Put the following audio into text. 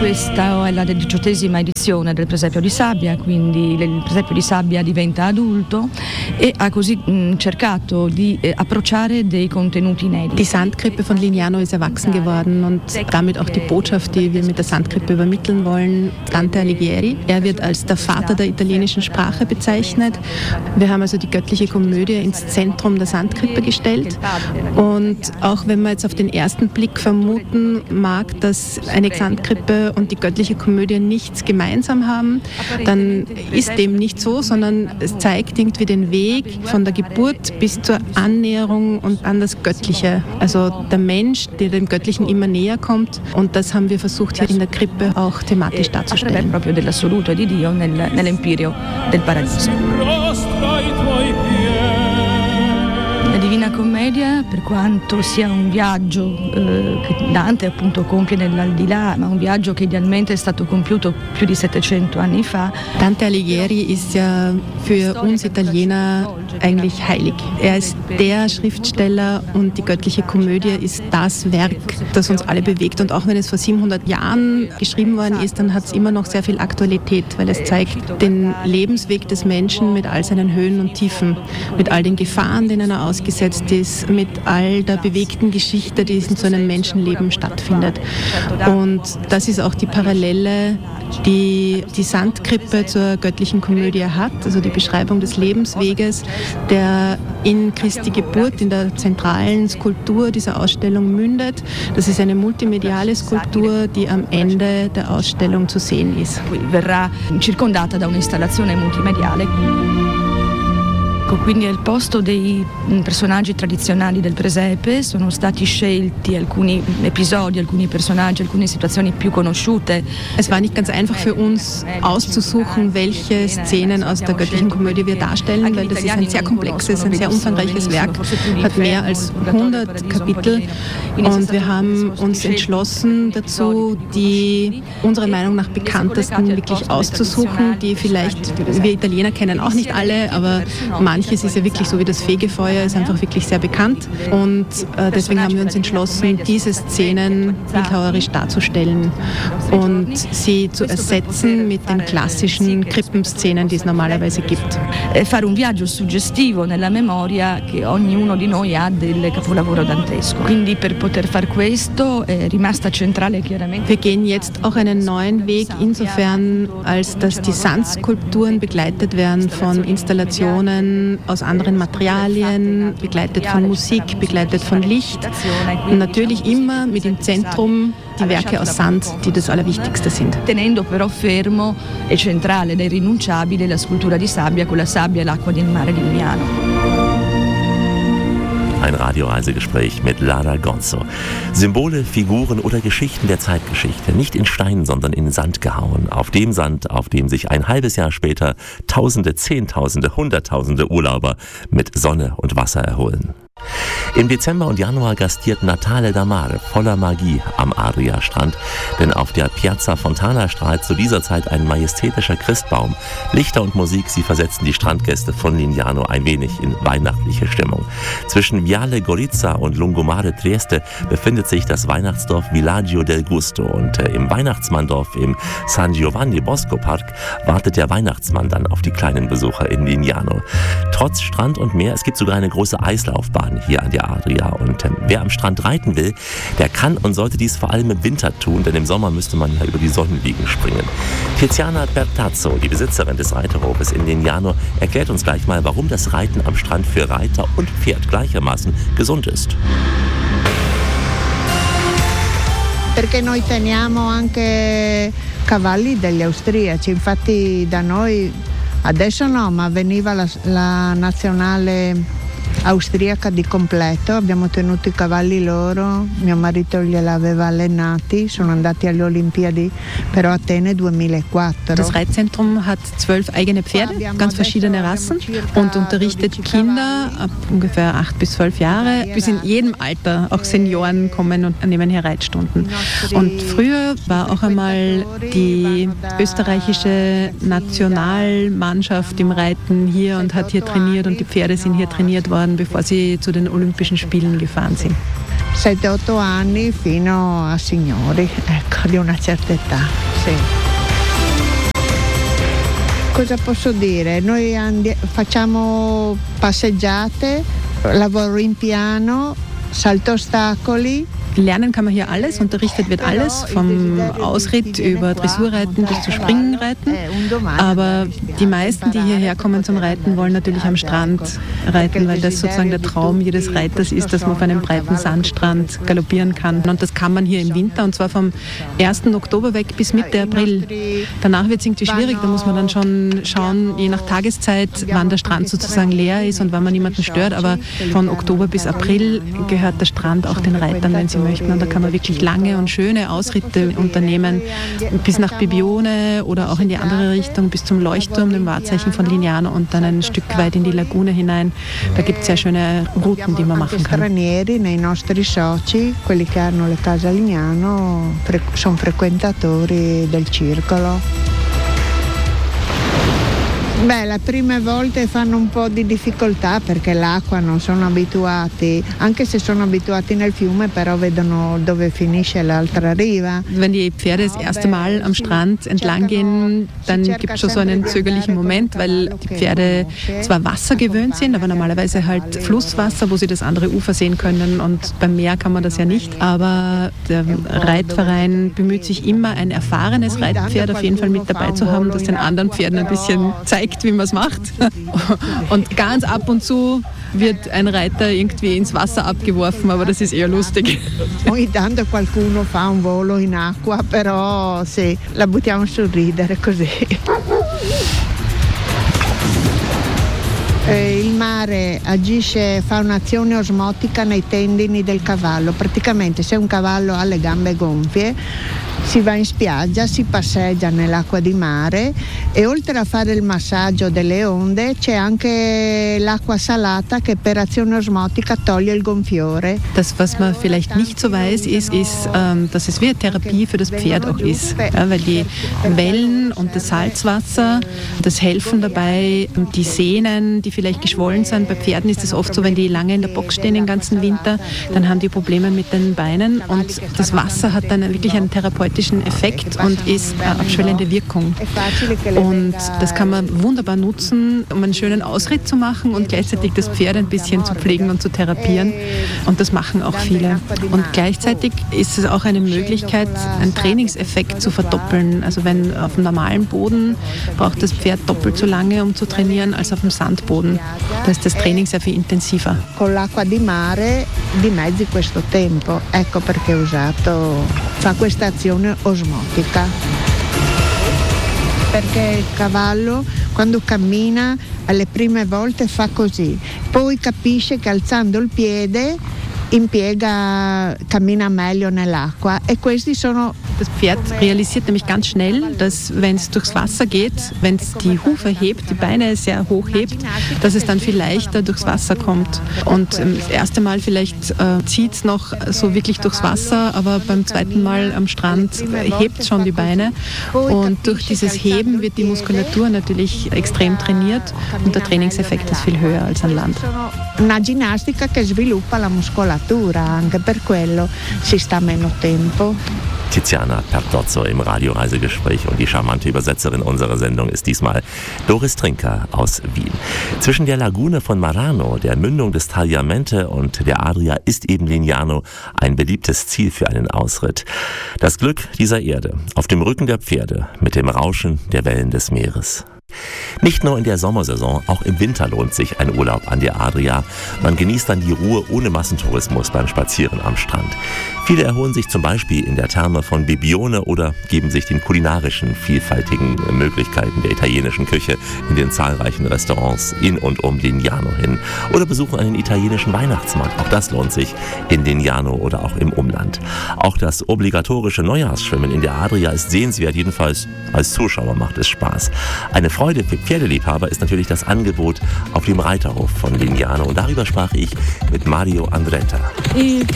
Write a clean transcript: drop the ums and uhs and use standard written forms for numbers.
Questa è la 18ª edizione del Presepio di Sabbia, quindi il Presepio di Sabbia diventa adulto e ha così cercato di approcciare dei contenuti inediti. Die Sandkrippe von Lignano ist erwachsen geworden und damit auch die Botschaft, die wir mit der Sandkrippe übermitteln wollen, Dante Alighieri. Er wird als der Vater der italienischen Sprache bezeichnet. Wir haben also die göttliche Komödie ins Zentrum der Sandkrippe gestellt und auch wenn man jetzt auf den ersten Blick vermuten mag, dass eine Sandkrippe und die göttliche Komödie nichts gemeinsam haben, dann ist dem nicht so, sondern es zeigt irgendwie den Weg von der Geburt bis zur Annäherung und an das Göttliche. Also der Mensch, der dem Göttlichen immer näher kommt, und das haben wir versucht hier in der Krippe auch thematisch darzustellen. Proprio dell'assoluto di Dio nell'Empireo del Paradiso. La Divina Commedia, per quanto sia un viaggio che Dante appunto compie nell'aldilà, ma un viaggio che idealmente è stato compiuto più di 700 anni fa. Dante Alighieri ist ja für uns Italiener eigentlich heilig. Er ist der Schriftsteller und die göttliche Komödie ist das Werk, das uns alle bewegt. Und auch wenn es vor 700 Jahren geschrieben worden ist, dann hat es immer noch sehr viel Aktualität, weil es zeigt den Lebensweg des Menschen mit all seinen Höhen und Tiefen, mit all den Gefahren, denen er ausgesetzt ist, mit all der bewegten Geschichte, die in so einem Menschenleben stattfindet. Und das ist auch die Parallele, die die Sandkrippe zur göttlichen Komödie hat, also die Beschreibung des Lebensweges, der in Christi Geburt, in der zentralen Skulptur dieser Ausstellung mündet. Das ist eine multimediale Skulptur, die am Ende der Ausstellung zu sehen ist. Verrà circondata da un'installazione multimediale. Quindi al posto dei personaggi tradizionali del presepe sono stati scelti alcuni episodi, alcuni personaggi, alcune situazioni più conosciute. Es war nicht ganz einfach für uns auszusuchen, welche Szenen aus der göttlichen Komödie wir darstellen, weil das ist ein sehr komplexes, ein sehr umfangreiches Werk, hat mehr als 100 Kapitel und wir haben uns entschlossen dazu, die unserer Meinung nach bekanntesten wirklich auszusuchen, die vielleicht, wir Italiener kennen auch nicht alle, aber manches ist ja wirklich so wie das Fegefeuer, ist einfach wirklich sehr bekannt und deswegen haben wir uns entschlossen, diese Szenen bildhauerisch darzustellen und sie zu ersetzen mit den klassischen Krippenszenen, die es normalerweise gibt. Fare un viaggio suggestivo nella memoria che ognuno di noi ha del capolavoro dantesco. Quindi per poter far questo è rimasta centrale chiaramente. Wir gehen jetzt auch einen neuen Weg insofern, als dass die Sandskulpturen begleitet werden von Installationen aus anderen Materialien, begleitet von Musik, begleitet von Licht und natürlich immer mit im Zentrum die Werke aus Sand, die das Allerwichtigste sind. Tenendo però fermo e centrale ed irrinunciabile la scultura di sabbia con la sabbia e l'acqua del mare di Lignano. Ein Radioreisegespräch mit Lara Gonzo. Symbole, Figuren oder Geschichten der Zeitgeschichte, nicht in Stein, sondern in Sand gehauen. Auf dem Sand, auf dem sich ein halbes Jahr später Tausende, Zehntausende, Hunderttausende Urlauber mit Sonne und Wasser erholen. Im Dezember und Januar gastiert Natale da Mare voller Magie am Adria-Strand, denn auf der Piazza Fontana strahlt zu dieser Zeit ein majestätischer Christbaum. Lichter und Musik, sie versetzen die Strandgäste von Lignano ein wenig in weihnachtliche Stimmung. Zwischen Viale Gorizia und Lungomare Trieste befindet sich das Weihnachtsdorf Villaggio del Gusto und im Weihnachtsmanndorf im San Giovanni Bosco Park wartet der Weihnachtsmann dann auf die kleinen Besucher in Lignano. Trotz Strand und Meer, es gibt sogar eine große Eislaufbahn hier an der Adria und wer am Strand reiten will, der kann und sollte dies vor allem im Winter tun, denn im Sommer müsste man ja über die Sonnenliegen springen. Tiziana Bertazzo, die Besitzerin des Reiterhofes in Lignano, erklärt uns gleich mal, warum das Reiten am Strand für Reiter und Pferd gleichermaßen gesund ist. Perché noi teniamo anche cavalli degli austriaci, infatti da noi adesso no, ma veniva la nazionale austriaca di completo, abbiamo tenuto i cavalli loro, mio marito gliel'aveva allenati, sono andati alle Olimpiadi per Atene 2004. Das Reitzentrum hat 12 eigene Pferde, ganz verschiedene Rassen und unterrichtet Kinder ab ungefähr 8 bis 12 Jahre, bis in jedem Alter, auch Senioren kommen und nehmen hier Reitstunden. Und früher war auch einmal die österreichische Nationalmannschaft im Reiten hier und hat hier trainiert und die Pferde sind hier trainiert worden, bevor sie zu den Olympischen Spielen gefahren sind. 7-8 anni fino a signori, ecco, di una certa età, sì. Cosa posso dire? Noi facciamo passeggiate, lavoro in piano, salto ostacoli. Lernen kann man hier alles, unterrichtet wird alles, vom Ausritt über Dressurreiten bis zu Springreiten. Aber die meisten, die hierher kommen zum Reiten, wollen natürlich am Strand reiten, weil das sozusagen der Traum jedes Reiters ist, dass man auf einem breiten Sandstrand galoppieren kann. Und das kann man hier im Winter, und zwar vom 1. Oktober weg bis Mitte April. Danach wird es irgendwie schwierig, da muss man dann schon schauen, je nach Tageszeit, wann der Strand sozusagen leer ist und wann man niemanden stört. Aber von Oktober bis April gehört der Strand auch den Reitern, wenn sie möchten. Und da kann man wirklich lange und schöne Ausritte unternehmen, bis nach Bibione oder auch in die andere Richtung, bis zum Leuchtturm, dem Wahrzeichen von Lignano, und dann ein Stück weit in die Lagune hinein. Da gibt es sehr schöne Routen, die man machen kann. Stranieri, nei nostri soci, quelli che hanno le case a Lignano, sono frequentatori del circolo. Beh, le prime volte fanno un po' di difficoltà perché l'acqua non sono abituati, anche se sono abituati nel fiume, però vedono dove finisce l'altra riva. Wenn die Pferde das erste Mal am Strand entlang gehen, dann gibt es schon so einen zögerlichen Moment, weil die Pferde zwar Wasser gewöhnt sind, aber normalerweise halt Flusswasser, wo sie das andere Ufer sehen können, und beim Meer kann man das ja nicht. Aber der Reitverein bemüht sich immer, ein erfahrenes Reitpferd auf jeden Fall mit dabei zu haben, das den anderen Pferden ein bisschen zeigt, wie man es macht. Und ganz ab und zu wird ein Reiter irgendwie ins Wasser abgeworfen, aber das ist eher lustig. Ogni tanto qualcuno fa un volo in acqua, però sì, la buttiamo sul ridere così. Il mare agisce, fa un'azione osmotica nei tendini del cavallo. Praticamente se un cavallo ha le gambe gonfie, si va in spiaggia, si passeggia nell'acqua di mare e oltre a fare il massaggio delle onde c'è anche l'acqua salata che per azione osmotica toglie il gonfiore. Das, was man vielleicht nicht so weiß, ist, dass es wie eine Therapie für das Pferd auch ist. Ja, weil die Wellen und das Salzwasser, das helfen dabei, die Sehnen, die vielleicht geschwollen sind. Bei Pferden ist es oft so, wenn die lange in der Box stehen den ganzen Winter, dann haben die Probleme mit den Beinen, und das Wasser hat dann wirklich einen therapeutischen Effekt und ist eine abschwellende Wirkung. Und das kann man wunderbar nutzen, um einen schönen Ausritt zu machen und gleichzeitig das Pferd ein bisschen zu pflegen und zu therapieren. Und das machen auch viele. Und gleichzeitig ist es auch eine Möglichkeit, einen Trainingseffekt zu verdoppeln. Also wenn auf dem normalen Boden braucht das Pferd doppelt so lange, um zu trainieren, als auf dem Sandboden. Da ist das Training sehr viel intensiver. Con l'acqua di mare dimezzi questo tempo. Ecco perché fa questa azione osmotica. Perché il cavallo quando cammina alle prime volte fa così, poi capisce che alzando il piede cammina meglio nell'acqua e questi sono. Das Pferd realisiert nämlich ganz schnell, dass wenn es durchs Wasser geht, wenn es die Hufe hebt, die Beine sehr hoch hebt, dass es dann viel leichter durchs Wasser kommt. Und das erste Mal vielleicht zieht es noch so wirklich durchs Wasser, aber beim zweiten Mal am Strand hebt es schon die Beine. Und durch dieses Heben wird die Muskulatur natürlich extrem trainiert und der Trainingseffekt ist viel höher als an Land. Una ginnastica che sviluppa la muscolatura, anche per quello si sta meno tempo. Tiziana Pertozzo im Radioreisegespräch, und die charmante Übersetzerin unserer Sendung ist diesmal Doris Trinker aus Wien. Zwischen der Lagune von Marano, der Mündung des Tagliamente, und der Adria ist eben Lignano ein beliebtes Ziel für einen Ausritt. Das Glück dieser Erde, auf dem Rücken der Pferde, mit dem Rauschen der Wellen des Meeres. Nicht nur in der Sommersaison, auch im Winter lohnt sich ein Urlaub an der Adria. Man genießt dann die Ruhe ohne Massentourismus beim Spazieren am Strand. Viele erholen sich zum Beispiel in der Therme von Bibione oder geben sich den kulinarischen, vielfältigen Möglichkeiten der italienischen Küche in den zahlreichen Restaurants in und um Lignano hin. Oder besuchen einen italienischen Weihnachtsmarkt. Auch das lohnt sich in Lignano oder auch im Umland. Auch das obligatorische Neujahrsschwimmen in der Adria ist sehenswert, jedenfalls als Zuschauer macht es Spaß. Eine Freude für Pferdeliebhaber ist natürlich das Angebot auf dem Reiterhof von Lignano, und darüber sprach ich mit Mario Andretta.